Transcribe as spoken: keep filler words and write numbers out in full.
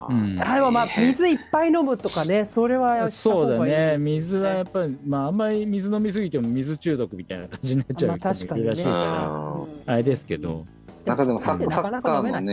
うん、 あでもまあ水いっぱい飲むとかね、それはしたそうだ方がいいね。 ですよね。 水はやっぱり、まあ、あんまり水飲みすぎても水中毒みたいな感じになっちゃまあう人もいるらし確かにね。 いから、 ううん。 ん、 あれですけど、 でもなんかでもサ、 そこまでなサッかなか飲めない。 カーのね、